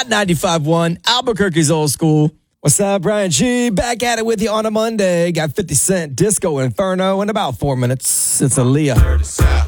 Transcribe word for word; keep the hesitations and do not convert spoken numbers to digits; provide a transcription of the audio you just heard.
Hot ninety-five point one, Albuquerque's Old School. What's up, Brian G? Back at it with you on a Monday. Got fifty Cent, Disco Inferno in about four minutes. It's Aaliyah.